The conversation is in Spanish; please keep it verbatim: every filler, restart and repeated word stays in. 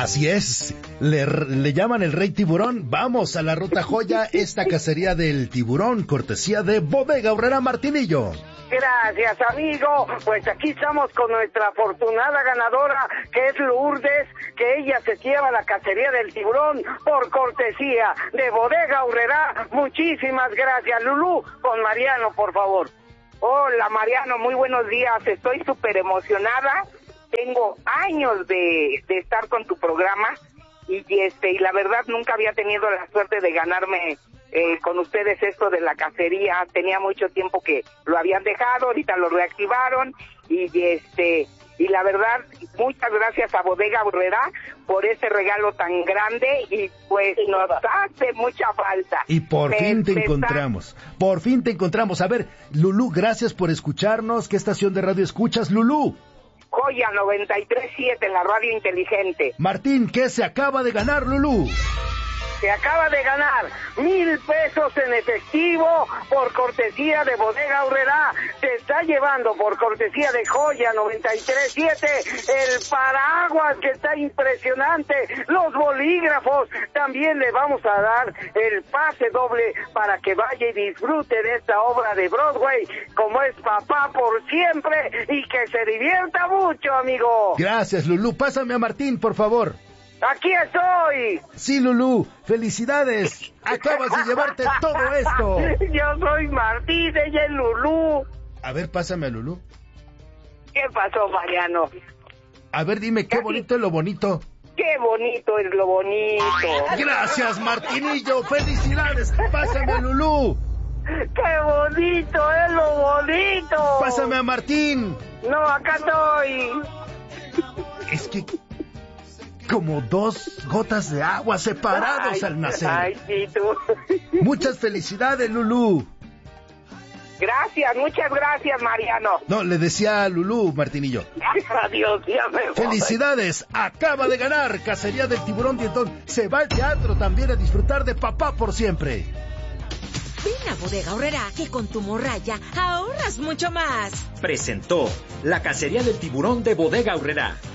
Así es, le, le llaman el Rey Tiburón. Vamos a la Ruta Joya, esta cacería del tiburón, cortesía de Bodega Aurrerá Martinillo. Gracias, amigo. Pues aquí estamos con nuestra afortunada ganadora, que es Lourdes, que ella se lleva la cacería del tiburón por cortesía de Bodega Aurrerá. Muchísimas gracias, Lulú. Con Mariano, por favor. Hola, Mariano, muy buenos días. Estoy súper emocionada. Tengo años de, de estar con tu programa y este y la verdad nunca había tenido la suerte de ganarme eh, con ustedes esto de la cacería. Tenía mucho tiempo que lo habían dejado, ahorita lo reactivaron y este y la verdad muchas gracias a Bodega Aurrerá por ese regalo tan grande y pues nos hace mucha falta. Y por me, fin te me encontramos, está... por fin te encontramos. A ver, Lulú, gracias por escucharnos. ¿Qué estación de radio escuchas, Lulú? Joya noventa y tres punto siete en la radio inteligente. Martín, ¿qué se acaba de ganar, Lulú? Se acaba de ganar mil pesos en efectivo por cortesía de Bodega Aurrerá. Se está llevando por cortesía de Joya noventa y tres punto siete el paraguas que está impresionante, los bolígrafos. También le vamos a dar el pase doble para que vaya y disfrute de esta obra de Broadway, como es Papá por Siempre, y que se divierta mucho, amigo. Gracias, Lulú. Pásame a Martín, por favor. ¡Aquí estoy! Sí, Lulú, felicidades. Acabas de llevarte todo esto. Yo soy Martín, ella es Lulú. A ver, pásame a Lulú. ¿Qué pasó, Mariano? A ver, dime, qué bonito es lo bonito. ¡Qué bonito es lo bonito! Gracias, Martinillo, felicidades. Pásame a Lulú. ¡Qué bonito es lo bonito! Pásame a Martín. No, acá estoy. Es que... como dos gotas de agua separados ay, al nacer. Ay, sí, tú. Muchas felicidades, Lulú. Gracias, muchas gracias, Mariano. No, le decía a Lulú, Martinillo. Adiós, ya me voy. Felicidades, acaba de ganar Cacería del Tiburón Dientón. Se va al teatro también a disfrutar de Papá por Siempre. Ven a Bodega Aurrerá, que con tu morralla ahorras mucho más. Presentó la Cacería del Tiburón de Bodega Aurrerá.